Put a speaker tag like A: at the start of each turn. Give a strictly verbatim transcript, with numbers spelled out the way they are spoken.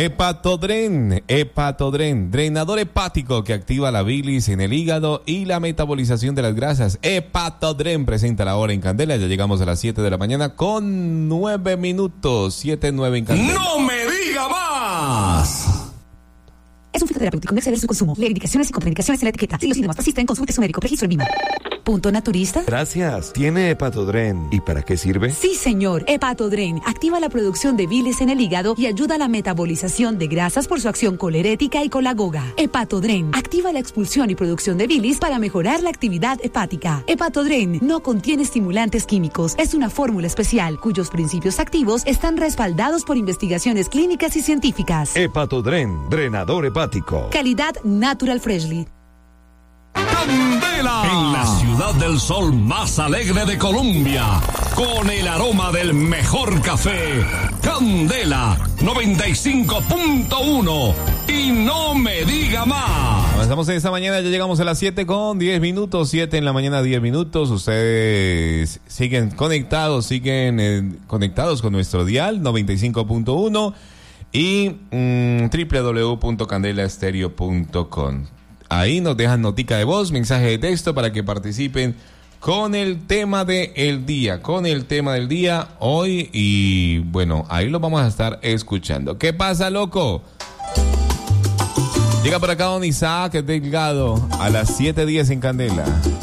A: Hepatodren, Hepatodren, drenador hepático que activa la bilis en el hígado y la metabolización de las grasas. Hepatodren presenta la hora en Candela. Ya llegamos a las siete de la mañana con nueve minutos. siete nueve en Candela.
B: ¡No me diga más!
C: Es un fitoterapéutico, no exceder su consumo. Lee indicaciones y contraindicaciones en la etiqueta. Si los síntomas persisten, consulte a su médico. Registro en Vima. ¿Punto naturista?
D: Gracias. ¿Tiene Hepatodren? ¿Y para qué sirve?
C: Sí, señor. Hepatodren activa la producción de bilis en el hígado y ayuda a la metabolización de grasas por su acción colerética y colagoga. Hepatodren activa la expulsión y producción de bilis para mejorar la actividad hepática. Hepatodren no contiene estimulantes químicos. Es una fórmula especial cuyos principios activos están respaldados por investigaciones clínicas y científicas.
D: Hepatodren, drenador hepático.
C: Calidad Natural Freshly.
B: Candela, en la ciudad del sol más alegre de Colombia, con el aroma del mejor café. Candela noventa y cinco punto uno. Y no me diga más.
A: Avanzamos en esta mañana, ya llegamos a las siete con diez minutos, siete en la mañana, diez minutos. Ustedes siguen conectados, siguen eh, conectados con nuestro dial noventa y cinco punto uno y mmm, doble u doble u doble u punto candela estéreo punto com. Ahí nos dejan notica de voz, mensaje de texto para que participen con el tema del día, con el tema del día hoy. Y bueno, ahí lo vamos a estar escuchando. ¿Qué pasa, loco? Llega por acá don Isaac Delgado a las siete diez en Candela.